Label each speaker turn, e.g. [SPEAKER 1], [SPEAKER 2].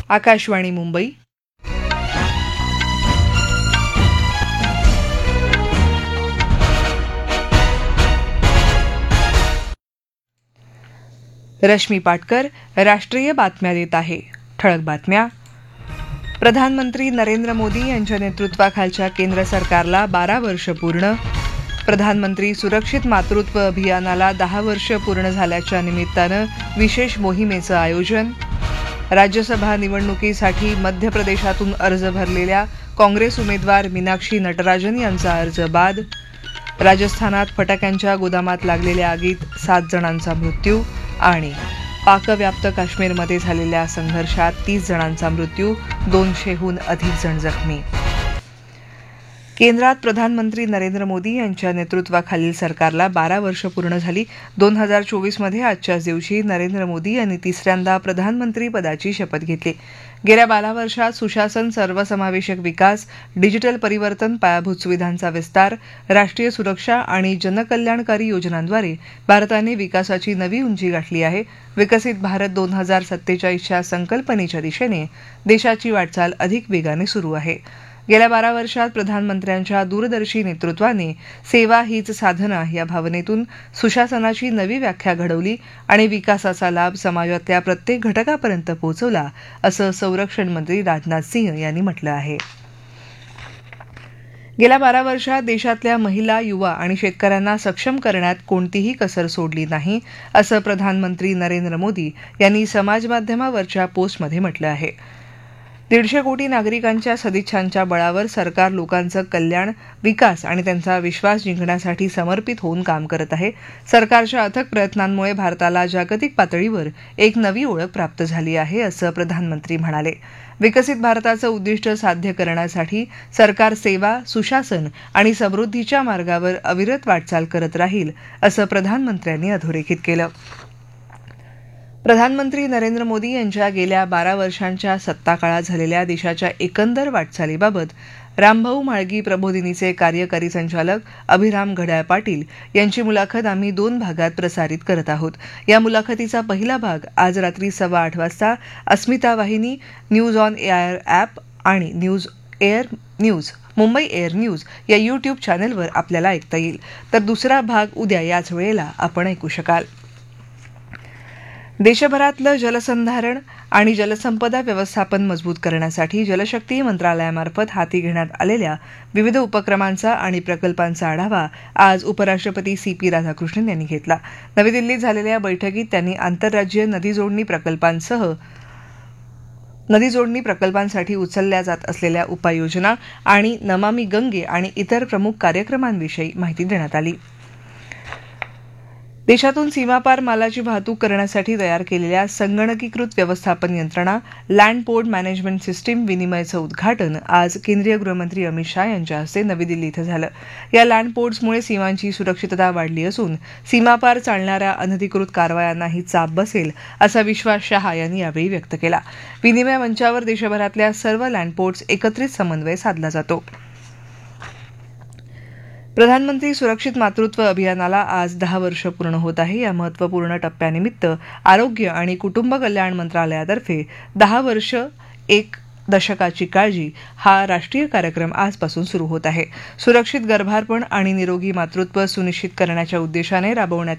[SPEAKER 1] आकाशवाणी मुंबई. रश्मी पाटकर राष्ट्रीय बातम्या देत आहे. ठळक बातम्या. प्रधानमंत्री नरेंद्र मोदी यांच्या नेतृत्वाखालच्या केंद्र सरकारला 12 वर्ष पूर्ण. प्रधानमंत्री सुरक्षित मातृत्व अभियानाला 10 वर्ष पूर्ण झाल्याच्या निमित्तानं विशेष मोहिमेचं आयोजन. राज्यसभा निवडणुकीसाठी मध्य प्रदेशातून अर्ज भरलेल्या काँग्रेस उमेदवार मीनाक्षी नटराजन यांचा अर्ज बाद. राजस्थानात फटाक्यांच्या गोदामात लागलेल्या आगीत 7 जणांचा मृत्यू. आणि पाकव्याप्त काश्मीरमध्ये झालेल्या संघर्षात 30 जणांचा मृत्यू, 200हून अधिक जण जखमी. केंद्रात प्रधानमंत्री नरेंद्र मोदी यांच्या नेतृत्वाखालील सरकारला 12 वर्ष पूर्ण झाली. 2024मध्ये आजच्याच दिवशी नरेंद्र मोदी यांनी तिसऱ्यांदा प्रधानमंत्री पदाची शपथ घेतली. गेल्या 12 वर्षात सुशासन, सर्वसमावेशक विकास, डिजिटल परिवर्तन, पायाभूत सुविधांचा विस्तार, राष्ट्रीय सुरक्षा आणि जनकल्याणकारी योजनांद्वारे भारताने विकासाची नवी उंची गाठली आहे. विकसित भारत 2047च्या संकल्पनेच्या दिशेने देशाची वाटचाल अधिक वेगाने सुरू आहे. गेल्या 12 वर्षात प्रधानमंत्र्यांच्या दूरदर्शी नेतृत्वाने सेवा हीच साधना या भावनेतून सुशासनाची नवी व्याख्या घडवली आणि विकासाचा लाभ समाजातल्या प्रत्येक घटकापर्यंत पोहोचवला, असं संरक्षण मंत्री राजनाथ सिंह यांनी म्हटलं आहे. गेल्या 12 वर्षात देशातल्या महिला, युवा आणि शेतकऱ्यांना सक्षम करण्यात कोणतीही कसर सोडली नाही, असं प्रधानमंत्री नरेंद्र मोदी यांनी समाजमाध्यमावरच्या पोस्टमध्ये म्हटलं आहे. 150 कोटी नागरिकांच्या सदिच्छांच्या बळावर सरकार लोकांचं कल्याण, विकास आणि त्यांचा विश्वास जिंकण्यासाठी समर्पित होऊन काम करत आहे. सरकारच्या अथक प्रयत्नांमुळे भारताला जागतिक पातळीवर एक नवी ओळख प्राप्त झाली आहे, असं प्रधानमंत्री म्हणाले. विकसित भारताचं उद्दिष्ट साध्य करण्यासाठी सरकार सेवा, सुशासन आणि समृद्धीच्या मार्गावर अविरत वाटचाल करत राहील, असं प्रधानमंत्र्यांनी अधोरेखित केलं. प्रधानमंत्री नरेंद्र मोदी यांच्या गेल्या 12 वर्षांच्या सत्ताकाळात झालेल्या देशाच्या एकंदर वाटचालीबाबत रामभाऊ म्हाळगी प्रबोधिनीचे कार्यकारी संचालक अभिराम घड्याळ पाटील यांची मुलाखत आम्ही 2 भागात प्रसारित करत आहोत. या मुलाखतीचा पहिला भाग आज रात्री 8:15 वाजता अस्मिता वाहिनी, न्यूज ऑन एआयआर ॲप आणि मुंबई एअर न्यूज या यूट्यूब चॅनेलवर आपल्याला ऐकता येईल. तर दुसरा भाग उद्या याच वेळेला आपण ऐकू शकाल. देशभरातलं जलसंधारण आणि जलसंपदा व्यवस्थापन मजबूत करण्यासाठी जलशक्ती मंत्रालयामार्फत हाती घेण्यात आलेल्या विविध उपक्रमांचा आणि प्रकल्पांचा आढावा आज उपराष्ट्रपती CP राधाकृष्णन यांनी घेतला. नवी दिल्लीत झालेल्या बैठकीत त्यांनी आंतरराज्यीय नदी जोडणी प्रकल्पांसाठी उचलल्या जात असलेल्या उपाययोजना आणि नमामि गंगे आणि इतर प्रमुख कार्यक्रमांविषयी माहिती देण्यात आली. देशातून सीमापार मालाची वाहतूक करण्यासाठी तयार केलेल्या संगणकीकृत व्यवस्थापन यंत्रणा लँड पोर्ट मॅनेजमेंट सिस्टीम विनिमयचं उद्घाटन आज केंद्रीय गृहमंत्री अमित शाह यांच्या हस्ते नवी दिल्ली इथं झालं. या लँड पोर्ट्समुळे सीमांची सुरक्षितता वाढली असून सीमापार चालणाऱ्या अनधिकृत कारवायांनाही चाप बसेल, असा विश्वास शाह यांनी यावेळी व्यक्त केला. विनिमय मंचावर देशभरातल्या सर्व लँड पोर्ट्स एकत्रित समन्वय साधला जातो. प्रधानमंत्री सुरक्षित मातृत्व अभियानाला आज 10 वर्ष पूर्ण होत आहे. या महत्त्वपूर्ण टप्प्यानिमित्त आरोग्य आणि कुटुंब कल्याण मंत्रालयातर्फे 10 वर्ष 1 दशकाची काळजी हा राष्ट्रीय कार्यक्रम आजपासून सुरू होत आहे. सुरक्षित गर्भारपण आणि निरोगी मातृत्व सुनिश्चित करण्याच्या उद्देशाने राबवण्यात